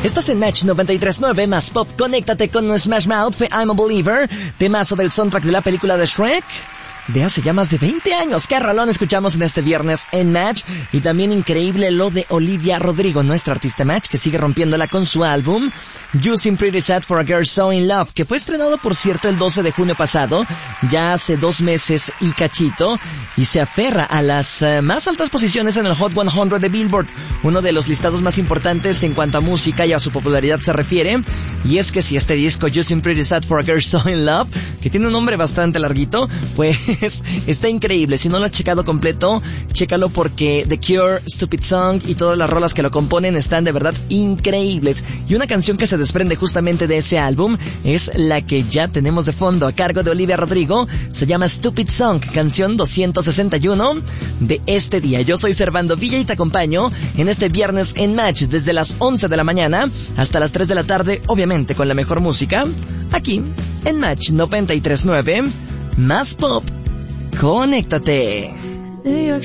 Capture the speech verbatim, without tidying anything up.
Estás en Match noventa y tres punto nueve más Pop. Conéctate con Smash Mouth, fue I'm a Believer, temazo del soundtrack de la película de Shrek de hace ya más de veinte años. Qué rolón escuchamos en este viernes en Match. Y también increíble lo de Olivia Rodrigo, nuestra artista Match, que sigue rompiéndola con su álbum You Seem Pretty Sad for a Girl So in Love, que fue estrenado, por cierto, el doce de junio pasado, ya hace dos meses y cachito, y se aferra a las uh, más altas posiciones en el Hot cien de Billboard, uno de los listados más importantes en cuanto a música y a su popularidad se refiere. Y es que si este disco You Seem Pretty Sad for a Girl So in Love, que tiene un nombre bastante larguito, pues está increíble. Si no lo has checado completo, chécalo, porque The Cure, Stupid Song y todas las rolas que lo componen están de verdad increíbles. Y una canción que se desprende justamente de ese álbum es la que ya tenemos de fondo a cargo de Olivia Rodrigo. Se llama Stupid Song, canción doscientos sesenta y uno de este día. Yo soy Servando Villa y te acompaño en este viernes en Match desde las once de la mañana hasta las tres de la tarde, obviamente con la mejor música, aquí en Match noventa y tres punto nueve más Pop. Conéctate. New York